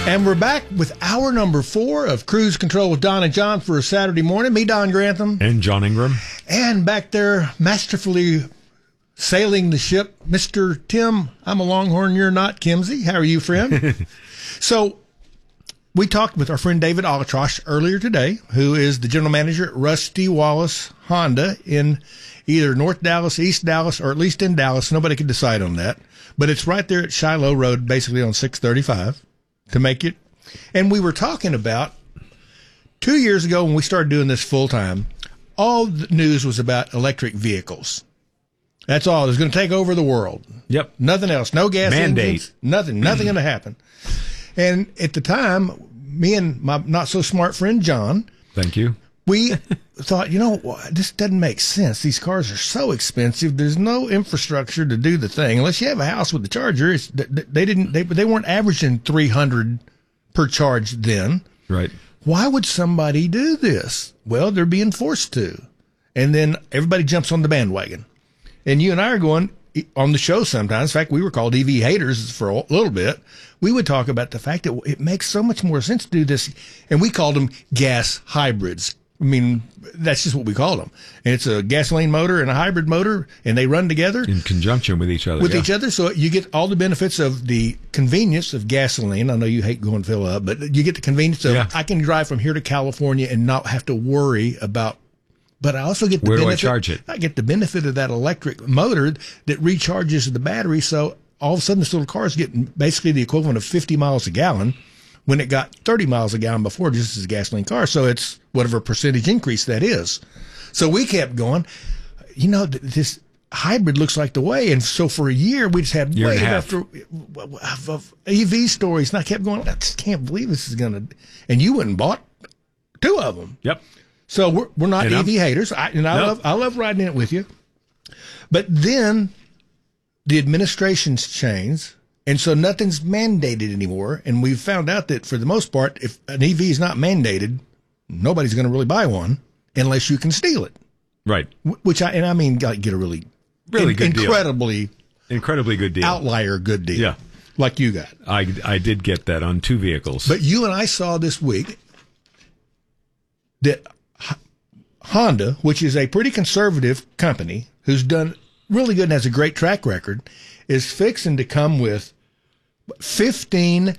And we're back with hour number 4 of Cruise Control with Don and John for a Saturday morning. Me, Don Grantham. And John Ingram. And back there, masterfully sailing the ship, Mr. Tim. I'm a Longhorn, you're not, Kimsey. How are you, friend? So, we talked with our friend David Alatrosh earlier today, who is the general manager at Rusty Wallace Honda in either North Dallas, East Dallas, or at least in Dallas. Nobody could decide on that. But it's right there at Shiloh Road, basically on 635. To make it. And we were talking about 2 years ago when we started doing this full time, all the news was about electric vehicles. That's all. It was going to take over the world. Yep. Nothing else. No gas mandate. engines. Nothing going to happen. And at the time, me and my not so smart friend John. Thank you. We thought, this doesn't make sense. These cars are so expensive. There's no infrastructure to do the thing. Unless you have a house with a charger, they weren't averaging 300 per charge then. Right. Why would somebody do this? Well, they're being forced to. And then everybody jumps on the bandwagon. And you and I are going on the show sometimes. In fact, we were called EV haters for a little bit. We would talk about the fact that it makes so much more sense to do this. And we called them gas hybrids. I mean, that's just what we call them. And it's a gasoline motor and a hybrid motor, and they run together. In conjunction with each other. So you get all the benefits of the convenience of gasoline. I know you hate going fill up, but you get the convenience of I can drive from here to California and not have to worry about. But I also get the Where benefit. do I charge it? I get the benefit of that electric motor that recharges the battery. So all of a sudden, this little car is getting basically the equivalent of 50 miles a gallon, when it got 30 miles a gallon before, just as a gasoline car. So it's whatever percentage increase that is. So we kept going, this hybrid looks like the way. And so for a year, we just had wave after EV stories. And I kept going, I just can't believe this is going to, and you went and bought 2 of them. Yep. So we're not EV haters. I love riding in it with you. But then the administration's changed. And so nothing's mandated anymore. And we've found out that for the most part, if an EV is not mandated, nobody's going to really buy one unless you can steal it. Right. Which get a really good incredibly good deal. Outlier good deal. Yeah. Like you got. I did get that on 2 vehicles. But you and I saw this week that Honda, which is a pretty conservative company who's done really good and has a great track record, is fixing to come with 15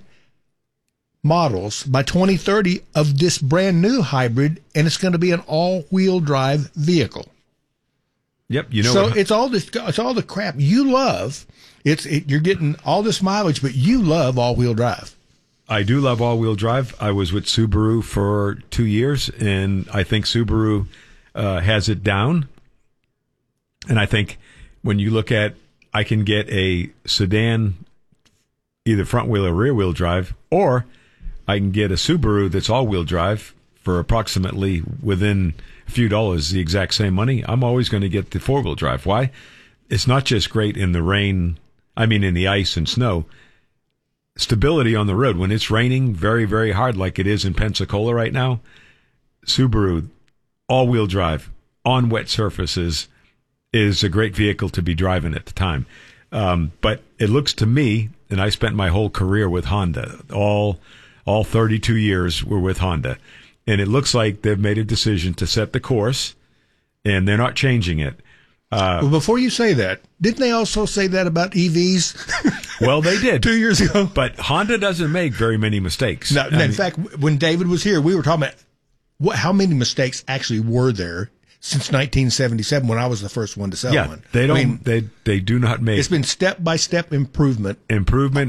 models by 2030 of this brand new hybrid, and it's going to be an all-wheel drive vehicle. Yep, it's all the crap you love. You're getting all this mileage, but you love all-wheel drive. I do love all-wheel drive. I was with Subaru for 2 years, and I think Subaru has it down. And I think when you look at, I can get a sedan, either front-wheel or rear-wheel drive, or I can get a Subaru that's all-wheel drive for approximately within a few dollars, the exact same money. I'm always going to get the four-wheel drive. Why? It's not just great in the rain, in the ice and snow. Stability on the road. When it's raining very, very hard like it is in Pensacola right now, Subaru all-wheel drive on wet surfaces is a great vehicle to be driving at the time. But it looks to me, and I spent my whole career with Honda, all 32 years were with Honda, and it looks like they've made a decision to set the course, and they're not changing it. Well, before you say that, didn't they also say that about EVs? Well, they did 2 years ago. But Honda doesn't make very many mistakes. No, in fact, when David was here, we were talking about how many mistakes actually were there since 1977 when I was the first one to sell one. They don't. They do not make. It's been step by step improvement in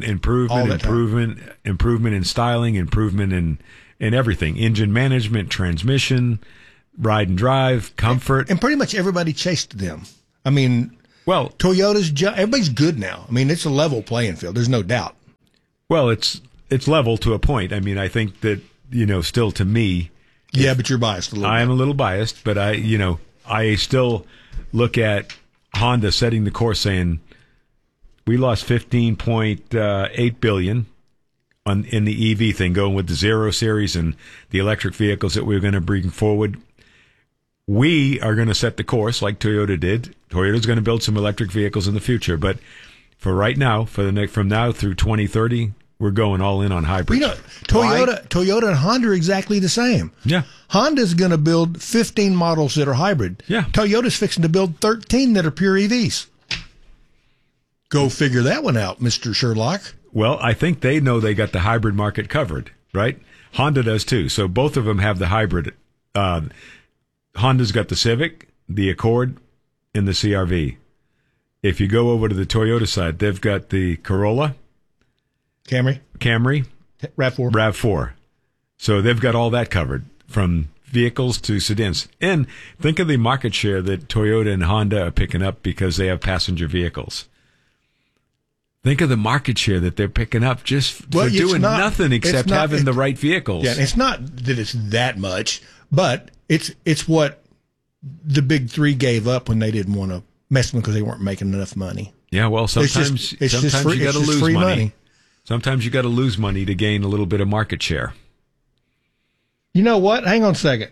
styling, improvement in everything: engine management, transmission, ride and drive, comfort, and pretty much everybody chased them. Well, everybody's good now. It's a level playing field. There's no doubt. Well, it's level to a point. I think that still to me. Yeah, but you're biased a little bit. I am a little biased, but I still look at Honda setting the course saying we lost $15.8 billion in the EV thing, going with the Zero Series and the electric vehicles that we were going to bring forward. We are going to set the course like Toyota did. Toyota's going to build some electric vehicles in the future, but for right now, from now through 2030, we're going all in on hybrids. Toyota and Honda are exactly the same. Yeah. Honda's going to build 15 models that are hybrid. Yeah. Toyota's fixing to build 13 that are pure EVs. Go figure that one out, Mr. Sherlock. Well, I think they know they got the hybrid market covered, right? Honda does too. So both of them have the hybrid. Honda's got the Civic, the Accord, and the CRV. If you go over to the Toyota side, they've got the Corolla, Camry, RAV4. RAV4. So they've got all that covered, from vehicles to sedans. And think of the market share that Toyota and Honda are picking up because they have passenger vehicles. Think of the market share that they're picking up just for doing nothing except having the right vehicles. Yeah, it's not that it's that much, but it's what the big three gave up when they didn't want to mess with them because they weren't making enough money. Yeah, well, sometimes you got to lose money. Sometimes you got to lose money to gain a little bit of market share. You know what? Hang on a second.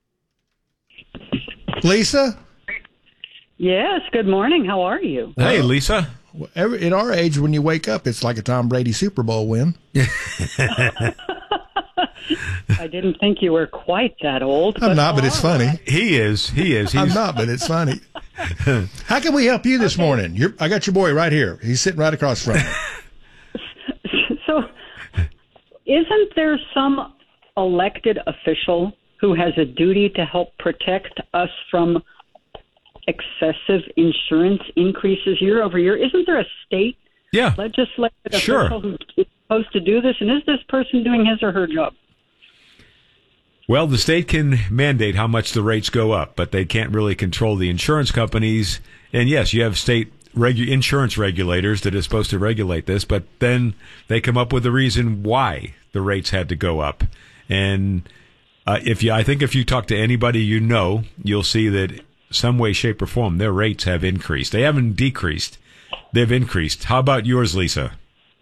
Lisa? Yes, good morning. How are you? Hey, Lisa. At our age, when you wake up, it's like a Tom Brady Super Bowl win. I didn't think you were quite that old. I'm not, but it's funny. He is. I'm not, but it's funny. How can we help you this morning? I got your boy right here. He's sitting right across from you. So, isn't there some elected official who has a duty to help protect us from excessive insurance increases year over year? Isn't there a state legislative official who is supposed to do this? And is this person doing his or her job? Well, the state can mandate how much the rates go up, but they can't really control the insurance companies. And yes, you have state insurance regulators that are supposed to regulate this, but then they come up with a reason why the rates had to go up. And I think if you talk to anybody you'll see that some way, shape, or form, their rates have increased. They haven't decreased. They've increased. How about yours, Lisa?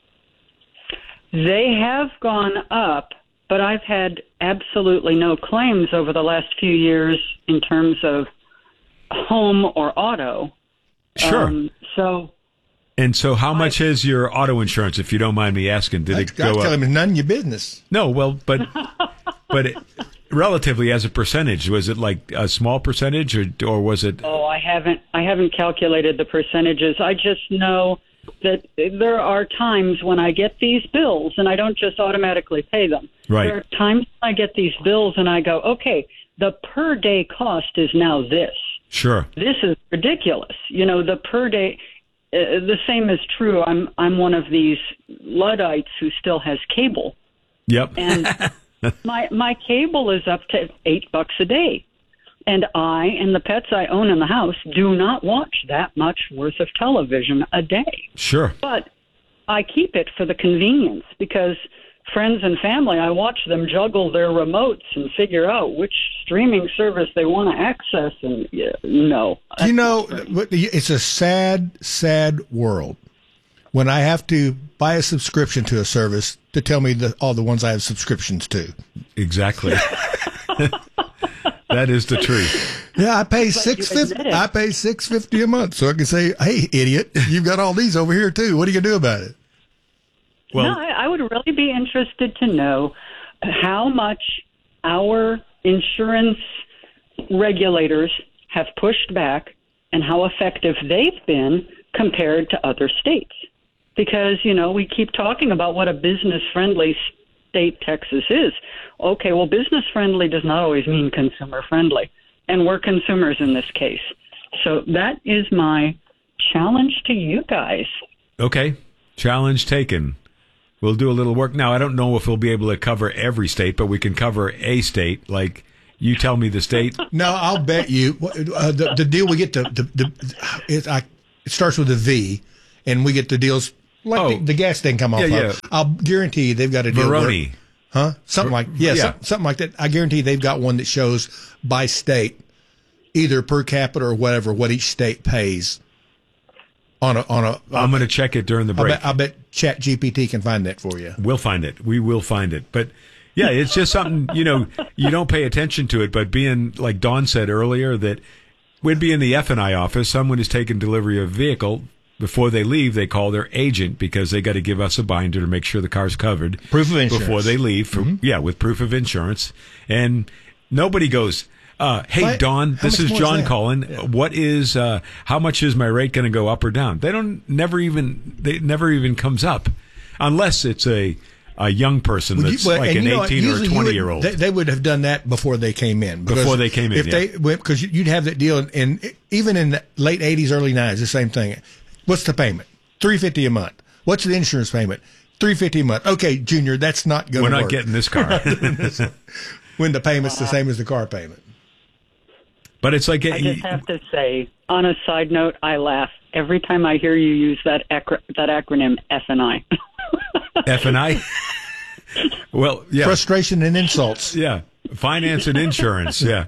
They have gone up, but I've had absolutely no claims over the last few years in terms of home or auto. Sure. So how much is your auto insurance, if you don't mind me asking? Did it go up? Tell him it's none of your business. No, well, but relatively as a percentage, was it like a small percentage or was it? Oh, I haven't calculated the percentages. I just know that there are times when I get these bills and I don't just automatically pay them. Right. There are times I get these bills and I go, okay, the per day cost is now this. Sure. This is ridiculous. The per day. The same is true. I'm one of these Luddites who still has cable. Yep. And my cable is up to $8 a day. And I and the pets I own in the house do not watch that much worth of television a day. Sure. But I keep it for the convenience because friends and family, I watch them juggle their remotes and figure out which streaming service they want to access. And no. It's a sad, sad world when I have to buy a subscription to a service to tell me all the ones I have subscriptions to. Exactly. That is the truth. Yeah, I pay $6.50. I pay $6.50 a month, so I can say, "Hey, idiot, you've got all these over here too. What are you gonna do about it?" Well, no, I would really be interested to know how much our insurance regulators have pushed back and how effective they've been compared to other states. Because, we keep talking about what a business-friendly state Texas is. Okay, well, business-friendly does not always mean consumer-friendly, and we're consumers in this case. So that is my challenge to you guys. Okay, challenge taken. We'll do a little work. Now, I don't know if we'll be able to cover every state, but we can cover a state. Like, you tell me the state. No, I'll bet you. The deal we get it starts with a V, and we get the deals like the gas thing come off of. I'll guarantee you they've got a deal. Veroni. Something like something like that. I guarantee they've got one that shows by state, either per capita or whatever, what each state pays. I'm going to check it during the break. I bet ChatGPT can find that for you. We'll find it. We will find it. But yeah, it's just something, you don't pay attention to it. But being, like Dawn said earlier, that we'd be in the F&I office, someone is taking delivery of a vehicle, before they leave, they call their agent because they got to give us a binder to make sure the car's covered. Proof of insurance. Before they leave. With proof of insurance. And nobody goes, hey, Don, this is John calling. Yeah. What is, how much is my rate going to go up or down? They never even comes up unless it's a young person that's like an 18 or a 20-year-old. They would have done that before they came in. Because you'd have that deal, and even in the late 80s, early 90s, the same thing. What's the payment? $350 a month. What's the insurance payment? $350 a month. Okay, Junior, that's not going to work. We're not getting this car. When the payment's the same as the car payment. But it's like... I just have to say, on a side note, I laugh every time I hear you use that acronym, F&I. F&I? Well, yeah. Frustration and insults. Yeah. Finance and insurance, yeah.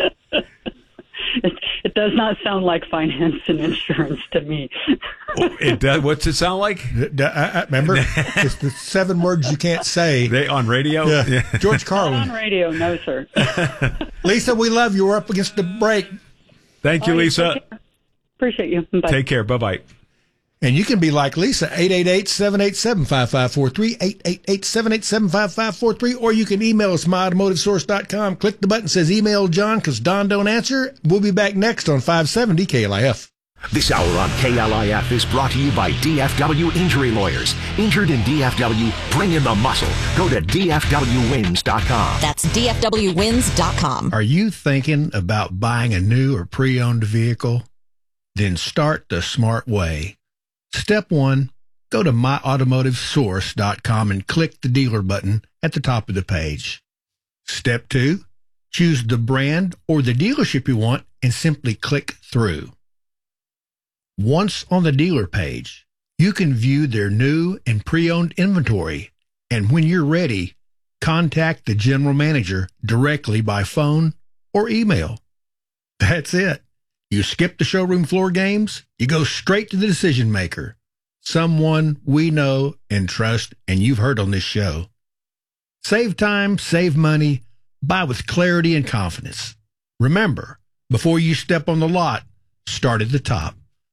It does not sound like finance and insurance to me. It does. What's it sound like? I remember, it's the 7 words you can't say. They on radio? Yeah. George Carlin. Not on radio, no, sir. Lisa, we love you. We're up against the break. Thank you, Lisa. Appreciate you. Bye. Take care. Bye-bye. And you can be like Lisa, 888-787-5543, 888-787-5543, or you can email us, myautomotivesource.com. Click the button that says email John because Don don't answer. We'll be back next on 570 KLIF. This hour on KLIF is brought to you by DFW Injury Lawyers. Injured in DFW, bring in the muscle. Go to DFWwins.com. That's DFWwins.com. Are you thinking about buying a new or pre-owned vehicle? Then start the smart way. Step 1, go to myautomotivesource.com and click the dealer button at the top of the page. Step 2, choose the brand or the dealership you want and simply click through. Once on the dealer page, you can view their new and pre-owned inventory, and when you're ready, contact the general manager directly by phone or email. That's it. You skip the showroom floor games, you go straight to the decision maker, someone we know and trust, and you've heard on this show. Save time, save money, buy with clarity and confidence. Remember, before you step on the lot, start at the top.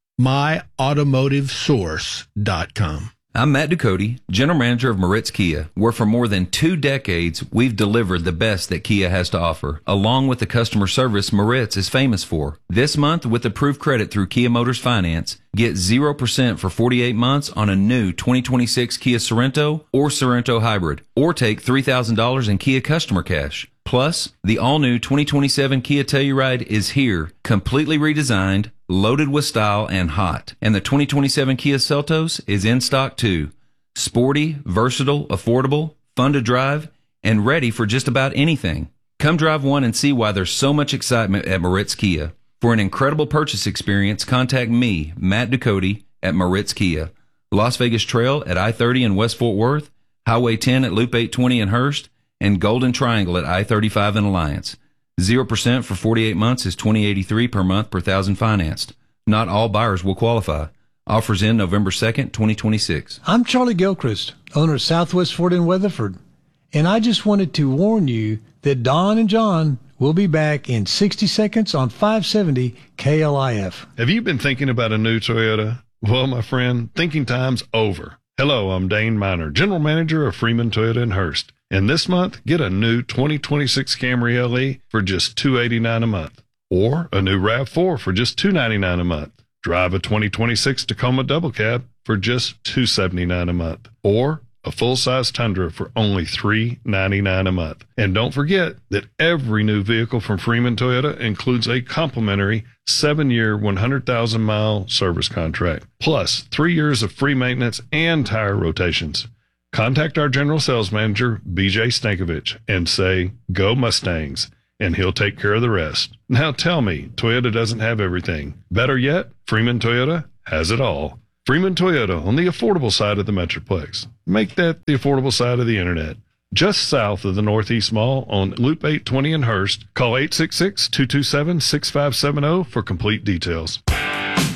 myautomotivesource.com. I'm Matt Ducote, General Manager of Moritz Kia, where for more than 2 decades, we've delivered the best that Kia has to offer, along with the customer service Moritz is famous for. This month, with approved credit through Kia Motors Finance, get 0% for 48 months on a new 2026 Kia Sorento or Sorento Hybrid, or take $3,000 in Kia customer cash. Plus, the all-new 2027 Kia Telluride is here, completely redesigned, loaded with style, and hot. And the 2027 Kia Seltos is in stock too. Sporty, versatile, affordable, fun to drive, and ready for just about anything. Come drive one and see why there's so much excitement at Moritz Kia. For an incredible purchase experience, contact me, Matt Ducote, at Moritz Kia. Las Vegas Trail at I-30 in West Fort Worth, Highway 10 at Loop 820 in Hurst, and Golden Triangle at I-35 in Alliance. 0% for 48 months is $20.83 per month per thousand financed. Not all buyers will qualify. Offers in November 2nd, 2026. I'm Charlie Gilchrist, owner of Southwest Ford in Weatherford, and I just wanted to warn you that Don and John will be back in 60 seconds on 570 KLIF. Have you been thinking about a new Toyota? Well, my friend, thinking time's over. Hello, I'm Dane Miner, General Manager of Freeman Toyota in Hurst. And this month, get a new 2026 Camry LE for just $289 a month. Or a new RAV4 for just $299 a month. Drive a 2026 Tacoma Double Cab for just $279 a month. Or a full-size Tundra for only $399 a month. And don't forget that every new vehicle from Freeman Toyota includes a complimentary 7-year, 100,000-mile service contract, plus 3 years of free maintenance and tire rotations. Contact our general sales manager, BJ Stankovich, and say, "Go Mustangs," and he'll take care of the rest. Now tell me, Toyota doesn't have everything. Better yet, Freeman Toyota has it all. Freeman Toyota on the affordable side of the Metroplex. Make that the affordable side of the internet. Just south of the Northeast Mall on Loop 820 in Hurst. Call 866-227-6570 for complete details.